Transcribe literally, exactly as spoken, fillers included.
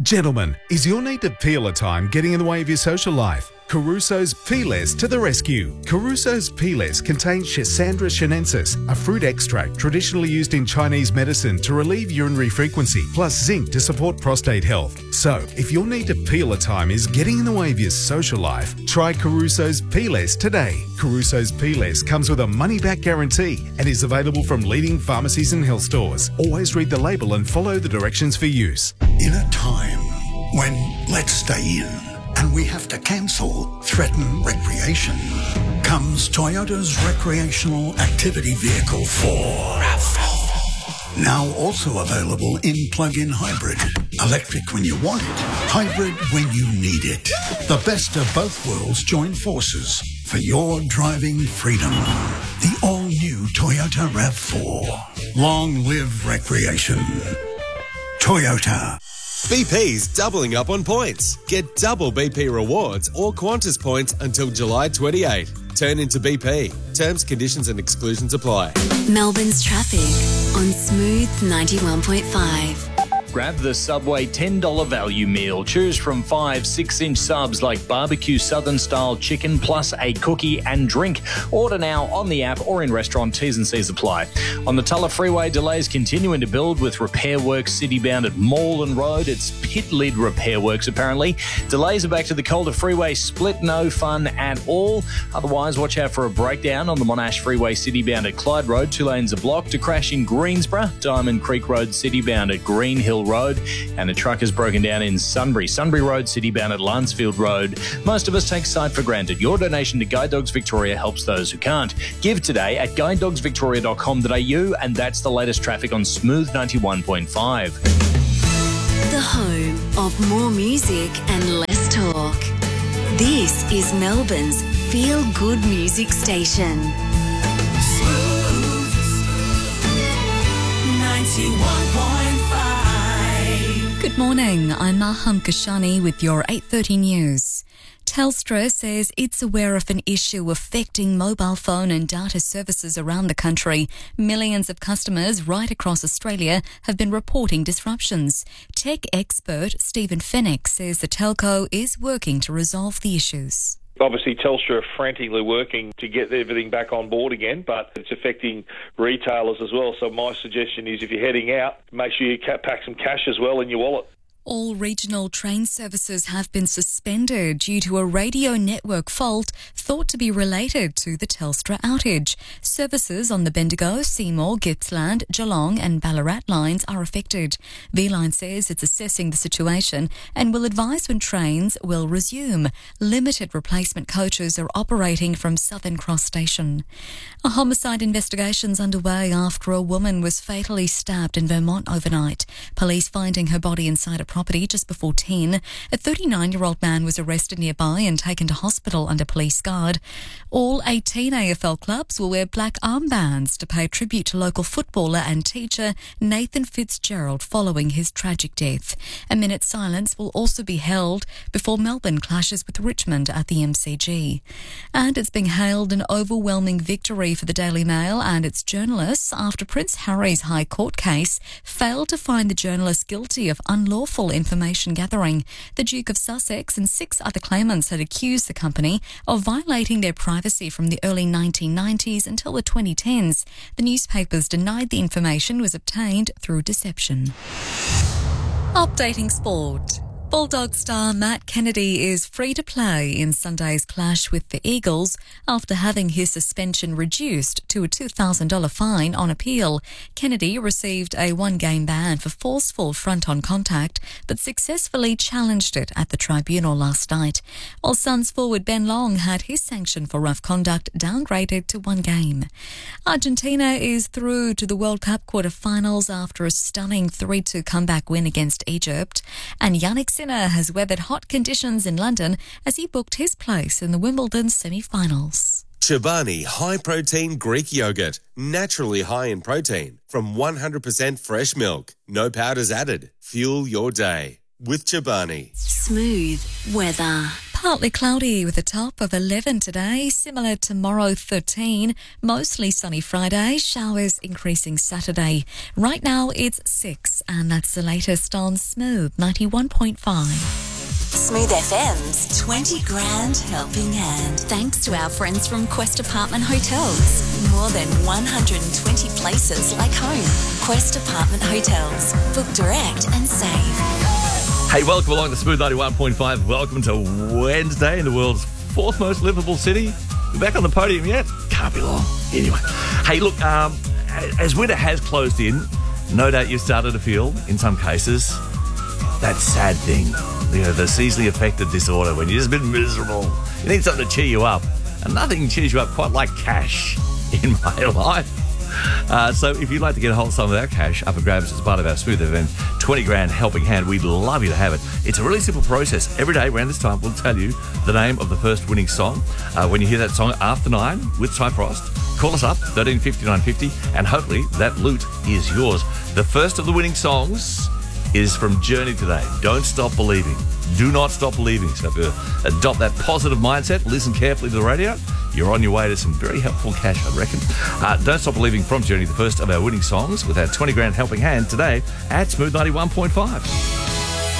Gentlemen, is your need to peel a time getting in the way of your social life? Caruso's Peelers to the rescue. Caruso's Peelers contains Schisandra chinensis, a fruit extract traditionally used in Chinese medicine to relieve urinary frequency, plus zinc to support prostate health. So, if your need to peel a time is getting in the way of your social life, try Caruso's Peelers today. Caruso's Peelers comes with a money-back guarantee and is available from leading pharmacies and health stores. Always read the label and follow the directions for use. In a time when let's stay in and we have to cancel threaten recreation, comes Toyota's recreational activity vehicle four. RAV four. Now also available in plug-in hybrid. Electric when you want it, hybrid when you need it. The best of both worlds join forces for your driving freedom. The all-new Toyota RAV four. Long live recreation. Toyota. B P's doubling up on points. Get double B P rewards or Qantas points until July twenty-eighth. Turn into B P. Terms, conditions and exclusions apply. Melbourne's traffic on Smooth ninety-one point five. Grab the Subway ten dollars value meal. Choose from five six-inch subs like barbecue southern-style chicken plus a cookie and drink. Order now on the app or in restaurant. T's and C's apply. On the Tulla Freeway, delays continuing to build with repair works city-bound at Moreland Road. It's pit-lid repair works, apparently. Delays are back to the Calder Freeway split. No fun at all. Otherwise, watch out for a breakdown on the Monash Freeway city-bound at Clyde Road. Two lanes are blocked. A crash in Greensborough. Diamond Creek Road city-bound at Green Hill Road, and a truck is broken down in Sunbury. Sunbury Road, city-bound at Lansfield Road. Most of us take sight for granted. Your donation to Guide Dogs Victoria helps those who can't. Give today at guide dogs victoria dot com dot a u, and that's the latest traffic on Smooth ninety-one point five. The home of more music and less talk. This is Melbourne's feel-good music station. Smooth ninety-one point five. Good morning, I'm Maham Kashani with your eight thirty news. Telstra says it's aware of an issue affecting mobile phone and data services around the country. Millions of customers right across Australia have been reporting disruptions. Tech expert Stephen Fennick says the telco is working to resolve the issues. Obviously, Telstra are frantically working to get everything back on board again, but it's affecting retailers as well. So my suggestion is if you're heading out, make sure you pack some cash as well in your wallet. All regional train services have been suspended due to a radio network fault thought to be related to the Telstra outage. Services on the Bendigo, Seymour, Gippsland, Geelong and Ballarat lines are affected. V-Line says it's assessing the situation and will advise when trains will resume. Limited replacement coaches are operating from Southern Cross Station. A homicide investigation is underway after a woman was fatally stabbed in Vermont overnight. Police finding her body inside a property just before ten. A thirty-nine-year-old man was arrested nearby and taken to hospital under police guard. All eighteen A F L clubs will wear black armbands to pay tribute to local footballer and teacher Nathan Fitzgerald following his tragic death. A minute's silence will also be held before Melbourne clashes with Richmond at the M C G. And it's being hailed an overwhelming victory for the Daily Mail and its journalists after Prince Harry's High Court case failed to find the journalist guilty of unlawful information gathering. The Duke of Sussex and six other claimants had accused the company of violating their privacy from the early nineteen nineties until the twenty tens. The newspapers denied the information was obtained through deception. Updating sport. Bulldog star Matt Kennedy is free to play in Sunday's clash with the Eagles after having his suspension reduced to a two thousand dollars fine on appeal. Kennedy received a one-game ban for forceful front-on contact but successfully challenged it at the tribunal last night, while Suns forward Ben Long had his sanction for rough conduct downgraded to one game. Argentina is through to the World Cup quarter-finals after a stunning three two comeback win against Egypt, and Yannick Sinner has weathered hot conditions in London as he booked his place in the Wimbledon semi-finals. Chobani High Protein Greek Yogurt. Naturally high in protein from one hundred percent fresh milk. No powders added. Fuel your day with Chobani. Smooth weather. Partly cloudy with a top of eleven today, similar tomorrow thirteen, mostly sunny Friday, showers increasing Saturday. Right now it's six, and that's the latest on Smooth ninety-one point five. Smooth F M's twenty grand helping hand. Thanks to our friends from Quest Apartment Hotels. More than one hundred twenty places like home. Quest Apartment Hotels. Book direct and save. Hey, welcome along to Smooth ninety-one point five. Welcome to Wednesday in the world's fourth most livable city. We're back on the podium yet? Can't be long. Anyway. Hey, look, um, as winter has closed in, no doubt you've started to feel, in some cases, that sad thing. You know, the seasonally affected disorder when you've just been miserable. You need something to cheer you up. And nothing cheers you up quite like cash in my life. Uh, so if you'd like to get a hold of some of that cash up and grabs as part of our Smooth Event twenty grand helping hand, we'd love you to have it. It's a really simple process. Every day around this time, we'll tell you the name of the first winning song. Uh, when you hear that song after nine with Ty Frost, call us up, thirteen fifty, nine fifty, and hopefully that loot is yours. The first of the winning songs is from Journey today. Don't Stop Believing. Do not stop believing. So if you adopt that positive mindset, listen carefully to the radio, you're on your way to some very helpful cash, I reckon. Uh, Don't Stop Believing from Journey, the first of our winning songs with our twenty grand helping hand today at Smooth ninety-one point five.